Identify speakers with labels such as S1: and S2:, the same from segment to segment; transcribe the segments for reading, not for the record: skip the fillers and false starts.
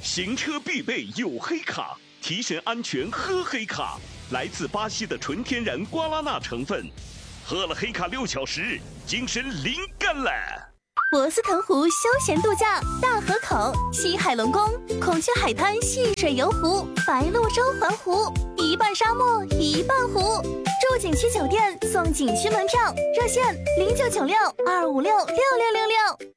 S1: 行车必备有黑卡，提神安全喝黑卡。来自巴西的纯天然瓜拉纳成分，喝了黑卡6小时，精神灵感了。
S2: 博斯腾湖休闲度假，大河口、西海龙宫、孔雀海滩戏水游湖、白鹭洲环湖，一半沙漠一半湖。住景区酒店送景区门票，热线0996-256-6666。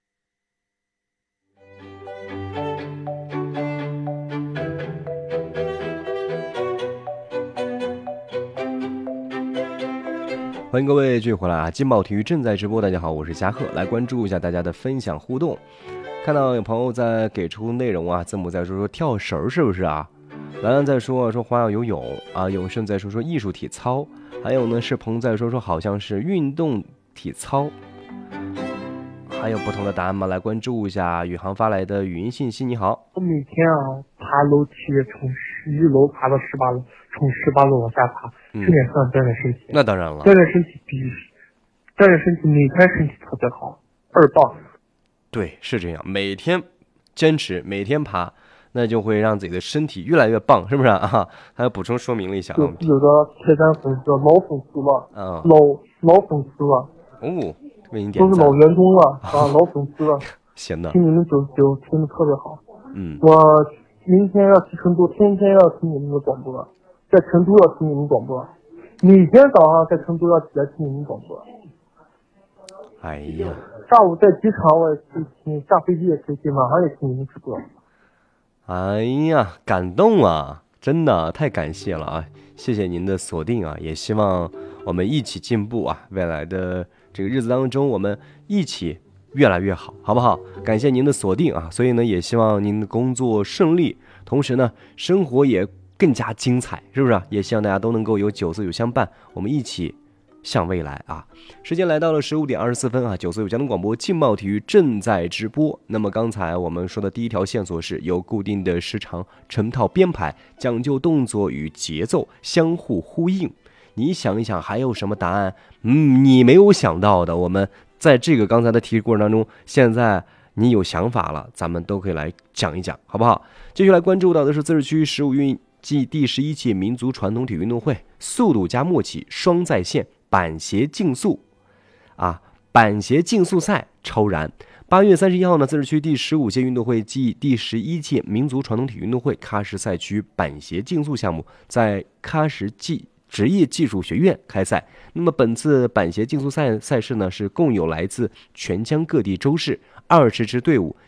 S3: 欢迎各位继续回来啊！劲爆体育正在直播，大家好，我是嘉贺，来关注一下大家的分享互动。看到有朋友在给出内容啊，字母在说跳绳是不是啊？兰兰在说花样游泳啊，永胜在说艺术体操，还有呢是鹏在说好像是运动体操。还有不同的答案吗？来关注一下宇航发来的语音信息。你好，
S4: 我每天爬楼梯，从11楼爬到18楼，从18楼往下爬，这也算锻炼身体。
S3: 那当然了，
S4: 锻炼身体每天身体特别好，2棒。对，
S3: 是这样，每天坚持，每天爬，那就会让自己的身体越来越棒，是不是啊？还有补充说明了一下，
S4: 有的铁杆粉丝、老粉丝了，老粉丝了，
S3: 哦。为你点
S4: 都是老员工了老粉丝了。
S3: 行的，
S4: 听你们99听的特别好。我明天要去成都，天天要听你们的广播，在成都要听你们广播，每天早上在成都要起来听你们广播。
S3: 哎呀，
S4: 下午在机场我也去听，下飞机也去听，晚上也听你们直播。
S3: 哎呀，感动啊！真的太感谢了啊！谢谢您的锁定啊，也希望我们一起进步啊！未来的这个日子当中，我们一起越来越好，好不好？感谢您的锁定啊！所以呢，也希望您的工作顺利，同时呢，生活也更加精彩，是不是？也希望大家都能够有945有相伴，我们一起向未来啊！时间来到了15点24分啊，945交通广播劲爆体育正在直播。那么刚才我们说的第一条线索是有固定的时长，成套编排，讲究动作与节奏相互呼应。你想一想，还有什么答案？你没有想到的，我们在这个刚才的题过程当中，现在你有想法了，咱们都可以来讲一讲，好不好？继续来关注到的是自治区15运暨第11届民族传统体育运动会速度加默契双在线板鞋竞速板鞋竞速赛超燃。8月31号呢，自治区第15届运动会暨第11届民族传统体育运动会喀什赛区板鞋竞速项目在喀什职业技术学院开赛。那么本次板鞋竞速赛事呢，是共有来自全疆各地州市20支队伍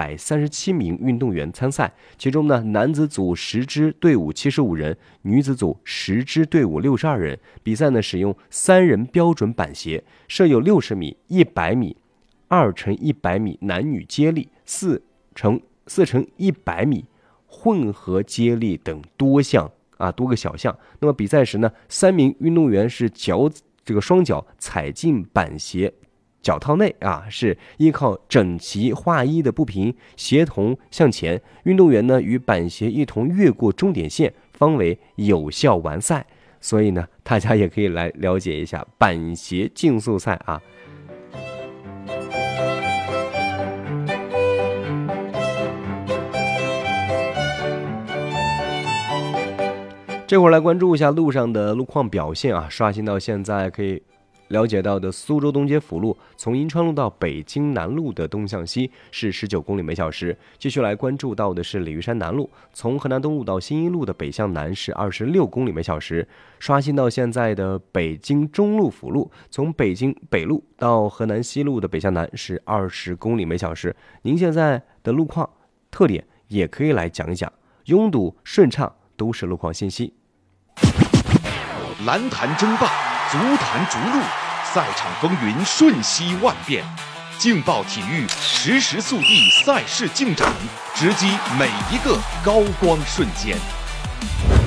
S3: 137名运动员参赛，其中呢，男子组10支队伍75人，女子组10支队伍62人。比赛呢，使用3人标准板鞋，设有60米、100米、2×100米男女接力、4×100米混合接力等多个小项。那么比赛时呢，3名运动员是双脚踩进板鞋脚套内是依靠整齐划一的步频协同向前，运动员呢与板鞋一同越过终点线，方为有效完赛。所以呢，大家也可以来了解一下板鞋竞速赛啊。这会儿来关注一下路上的路况表现啊，刷新到现在可以了解到的苏州东街辅路从银川路到北京南路的东向西是19公里每小时。继续来关注到的是鲤鱼山南路从河南东路到新一路的北向南是26公里每小时。刷新到现在的北京中路辅路从北京北路到河南西路的北向南是20公里每小时。您现在的路况特点也可以来讲一讲，拥堵顺畅都是路况信息。
S1: 篮坛争霸，足坛逐鹿，赛场风云瞬息万变，劲爆体育实时速递赛事进展，直击每一个高光瞬间。